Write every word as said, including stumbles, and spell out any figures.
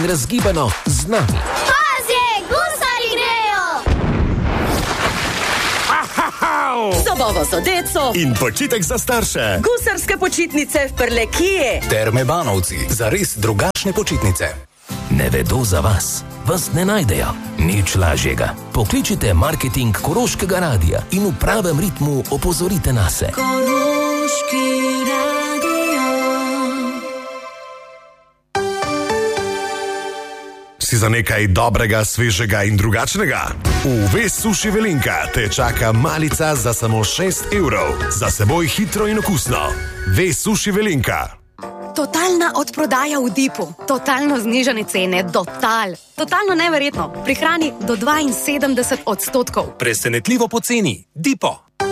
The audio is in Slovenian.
in razgibano z nami. Pazje, gusari grejo! Zabava za deco in počitek za starše. Gusarske počitnice v Prlekiji. Terme Banovci, za res drugačne počitnice. Ne vedo za vas, vas ne najdejo. Nič lažjega. Pokličite marketing Koroškega radija in v pravem ritmu opozorite nase. Koroški radio. Si za nekaj dobrega, svežega in drugačnega? V Ves Suši Velenka te čaka malica za samo šest evrov. Za seboj hitro in okusno. Ves Suši Velenka. Totalna odprodaja v Dipu, totalno znižane cene, total, totalno neverjetno, prihrani do dvainsedemdeset odstotkov. Presenetljivo poceni, Dipo.